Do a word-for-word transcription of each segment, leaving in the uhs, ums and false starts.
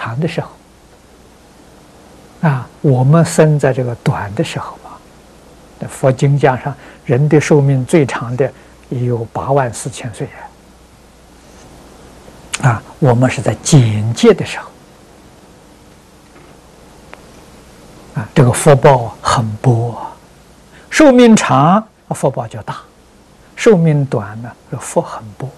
长的时候，啊，我们生在这个短的时候吧。佛经讲上，人的寿命最长的也有八万四千岁啊！我们是在简介的时候，啊，这个福报很薄，寿命长福报就大，寿命短呢，这福很薄。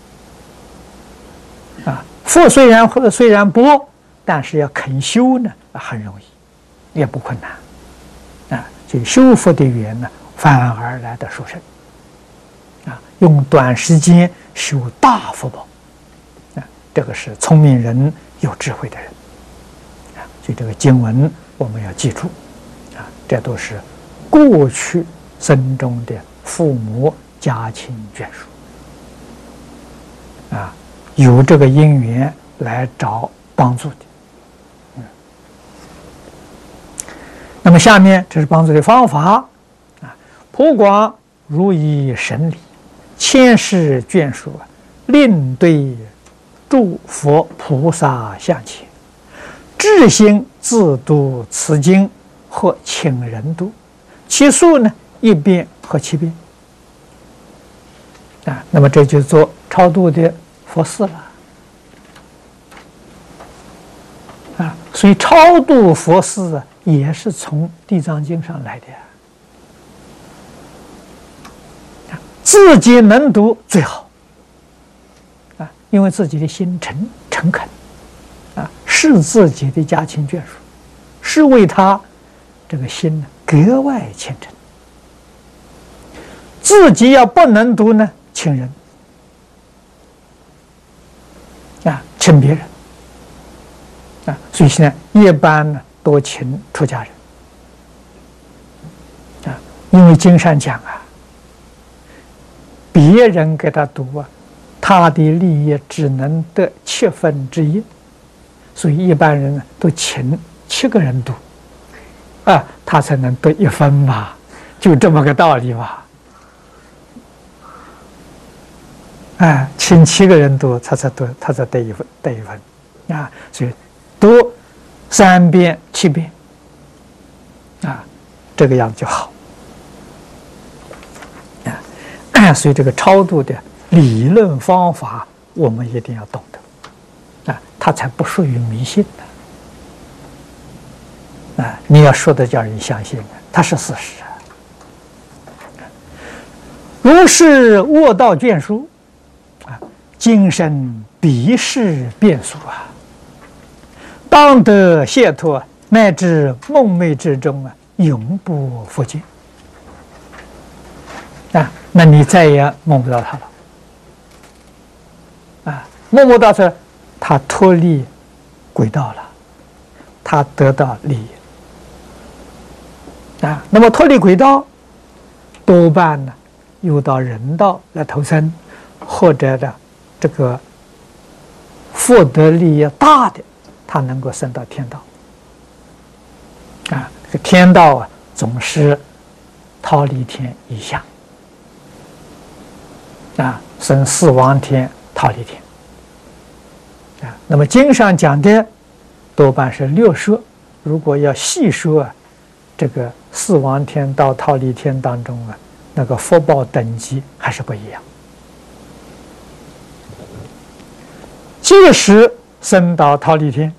啊，福虽然虽然薄，但是要肯修呢，很容易，也不困难。啊，就修福的缘呢，反而来的殊胜。啊，用短时间修大福报，啊，这个是聪明人、有智慧的人。啊，所以这个经文我们要记住。啊，这都是过去生中的父母家亲眷属。啊。有这个因缘来找帮助的，嗯。那么下面这是帮助的方法啊，普广如以神理，千世眷属，令对诸佛菩萨像前，至心自读此经，或请人读，其数呢一遍或七遍啊。那么这就做超度的佛事了啊，所以超度佛事啊，也是从《地藏经》上来的啊。自己能读最好啊，因为自己的心诚诚恳啊，是自己的家亲眷属，是为他这个心呢格外虔诚。自己要不能读呢，请人。啊，请别人啊，所以现在一般呢多请出家人啊，因为经上讲啊，别人给他读啊，他的利益只能得七分之一，所以一般人呢都请七个人读啊，他才能得一分嘛，就这么个道理吧。哎，请七个人读，他才得，他才得一分，得一分，啊，所以读三遍、七遍，啊，这个样就好，啊，所以这个超度的理论方法，我们一定要懂得，啊，它才不属于迷信的，啊，你要说的叫人相信，它是事实啊。如是卧道眷属。今生彼世变数啊，当得解脱，乃至梦寐之中啊，永不复见啊！那你再也梦不到他了啊！梦不到他，他脱离轨道了，他得到利益啊。那么脱离轨道，多半呢，又到人道来投生，或者呢。这个福德利益大的，他能够升到天道啊。这个天道啊，总是忉利天以下啊，升四王天、忉利天啊。那么经上讲的多半是六摄，如果要细说啊，这个四王天到忉利天当中啊，那个福报等级还是不一样。即使升到忉利天，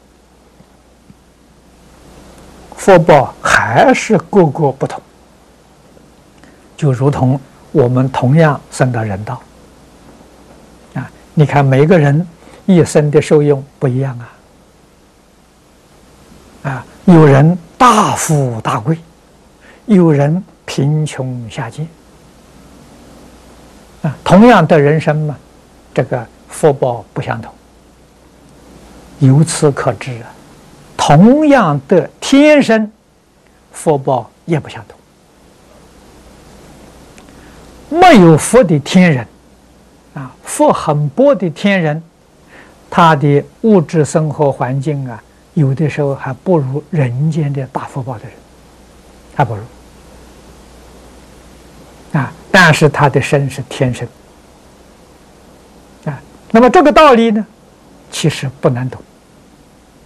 福报还是各个不同，就如同我们同样升到人道啊，你看每个人一生的受用不一样啊，啊，有人大富大贵，有人贫穷下贱啊，同样的人生嘛，这个。福报不相同，由此可知啊，同样的天生，福报也不相同。没有福的天人，啊，福很薄的天人，他的物质生活环境啊，有的时候还不如人间的大福报的人，还不如。啊，但是他的生是天生。那么这个道理呢，其实不难懂